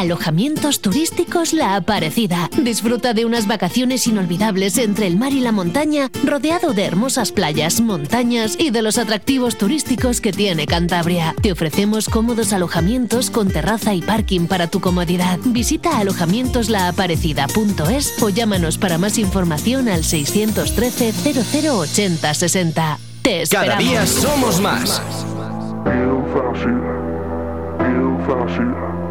Alojamientos turísticos La Aparecida. Disfruta de unas vacaciones inolvidables entre el mar y la montaña, rodeado de hermosas playas, montañas y de los atractivos turísticos que tiene Cantabria. Te ofrecemos cómodos alojamientos con terraza y parking para tu comodidad. Visita alojamientoslaaparecida.es o llámanos para más información al 613 0080 60. Te esperamos. Cada día somos más. Real fashion.